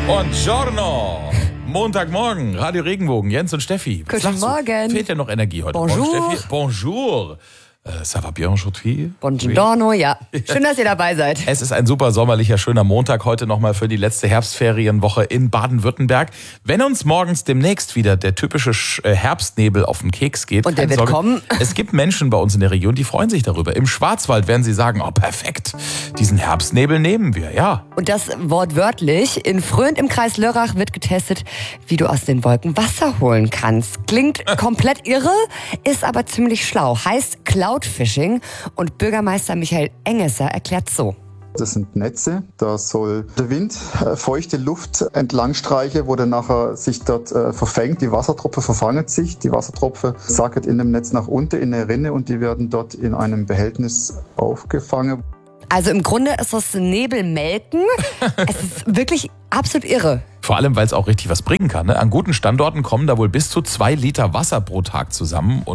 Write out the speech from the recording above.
Buongiorno. Montagmorgen, Radio Regenbogen, Jens und Steffi. Guten Morgen. Fehlt ja noch Energie heute Bonjour. Morgen, Steffi. Bonjour. Ça va bien aujourd'hui? Buongiorno, ja. Schön, dass ihr dabei seid. Es ist ein super sommerlicher, schöner Montag heute nochmal für die letzte Herbstferienwoche in Baden-Württemberg. Wenn uns morgens demnächst wieder der typische Herbstnebel auf den Keks geht, und der keine wird Sorge, kommen. Es gibt Menschen bei uns in der Region, die freuen sich darüber. Im Schwarzwald werden sie sagen, oh perfekt, diesen Herbstnebel nehmen wir, ja. Und das wortwörtlich. In Fröhnt im Kreis Lörrach wird getestet, wie du aus den Wolken Wasser holen kannst. Klingt komplett irre, ist aber ziemlich schlau. Heißt Cloudfishing. Und Bürgermeister Michael Engesser erklärt so. Das sind Netze, da soll der Wind feuchte Luft entlang streichen, wo dann nachher sich dort verfängt. Die Wassertropfen verfangen sich, die Wassertropfen sacken in dem Netz nach unten in eine Rinne und die werden dort in einem Behältnis aufgefangen. Also im Grunde ist das Nebelmelken. Es ist wirklich absolut irre. Vor allem, weil es auch richtig was bringen kann. Ne? An guten Standorten kommen da wohl bis zu 2 Liter Wasser pro Tag zusammen.